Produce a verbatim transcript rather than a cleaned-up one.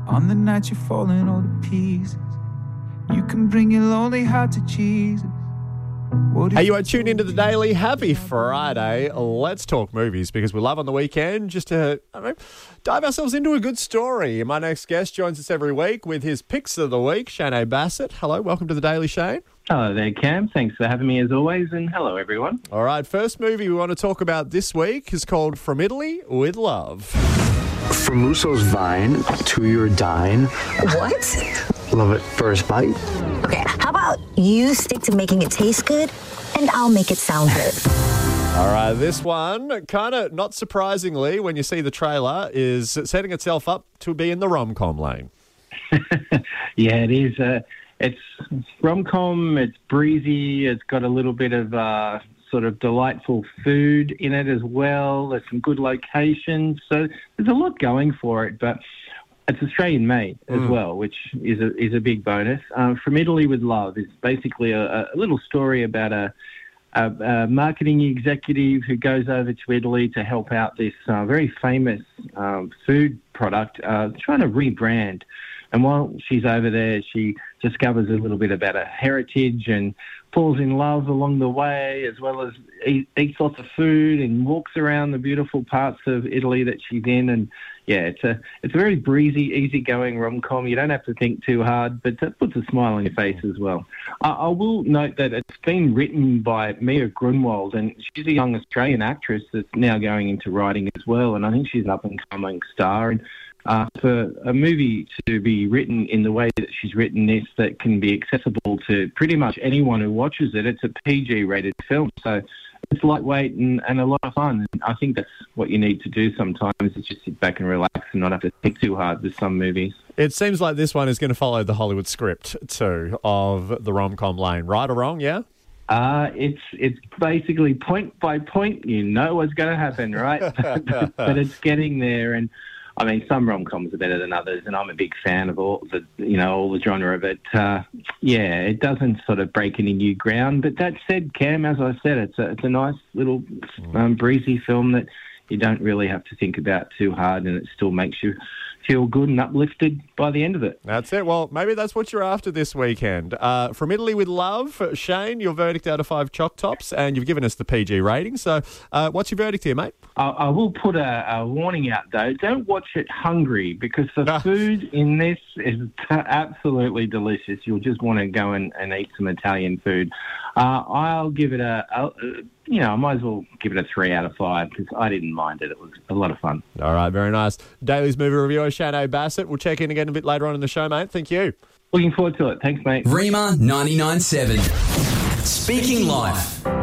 On the night you're falling all to pieces, you can bring your lonely heart to Jesus. Hey, you are tuned into The Daily. Happy Friday. Let's talk movies because we love on the weekend just to, I don't know, dive ourselves into a good story. My next guest joins us every week with his picks of the week, Shane Bassett. Hello, welcome to The Daily, Shane. Hello there, Cam. Thanks for having me as always, and hello, everyone. All right, first movie we want to talk about this week is called From Italy with Love. From Musso's vine to your dine. What? Love it first bite. Okay, how about you stick to making it taste good, and I'll make it sound good. All right, this one, kind of not surprisingly, when you see the trailer, is setting itself up to be in the rom-com lane. Yeah, it is. Uh, it's rom-com, it's breezy, it's got a little bit of uh, sort of delightful food in it as well. There's some good locations, so there's a lot going for it, but it's Australian-made as mm. well, which is a is a big bonus. Um, From Italy with Love is basically a, a little story about a, a, a marketing executive who goes over to Italy to help out this uh, very famous um, food product, uh, trying to rebrand. And while she's over there, she discovers a little bit about her heritage and falls in love along the way, as well as eat, eats lots of food and walks around the beautiful parts of Italy that she's in. And yeah, it's a it's a very breezy, easygoing rom-com. You don't have to think too hard, but it puts a smile on your face as well. I, I will note that it's been written by Mia Grunwald, and she's a young Australian actress that's now going into writing as well. And I think she's an up-and-coming star. And Uh, for a movie to be written in the way that she's written this, that can be accessible to pretty much anyone who watches it, it's a P G-rated film. So it's lightweight and, and a lot of fun. And I think that's what you need to do sometimes, is just sit back and relax and not have to think too hard with some movies. It seems like this one is going to follow the Hollywood script, too, of the rom-com lane. Right or wrong, yeah? Uh, it's it's basically point by point. You know what's going to happen, right? But it's getting there. And I mean, some rom-coms are better than others, and I'm a big fan of all the, you know, all the genre. But uh, yeah, it doesn't sort of break any new ground. But that said, Cam, as I said, it's a it's a nice little um, breezy film that you don't really have to think about too hard, and it still makes you feel good and uplifted by the end of it. That's it. Well, maybe that's what you're after this weekend. Uh, From Italy with Love, Shane, your verdict out of five Choc Tops, and you've given us the P G rating. So uh, what's your verdict here, mate? I, I will put a, a warning out, though. Don't watch it hungry, because the food in this is t- absolutely delicious. You'll just want to go and, and eat some Italian food. Uh, I'll give it a, a, you know, I might as well give it a three out of five, because I didn't mind it. It was a lot of fun. All right, very nice. Daily's movie reviewer, Shane Bassett. We'll check in again a bit later on in the show, mate. Thank you. Looking forward to it. Thanks, mate. Rima ninety-nine point seven. Speaking Life.